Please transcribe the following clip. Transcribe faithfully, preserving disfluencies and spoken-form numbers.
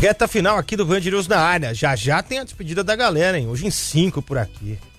Reta final aqui do Band News na área. Já já tem a despedida da galera, hein? Hoje em cinco por aqui.